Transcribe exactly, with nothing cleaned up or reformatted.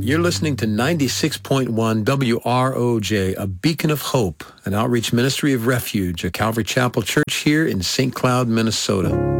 You're listening to ninety-six point one W R O J, a beacon of hope, an outreach ministry of refuge, a Calvary Chapel Church here in Saint Cloud, Minnesota.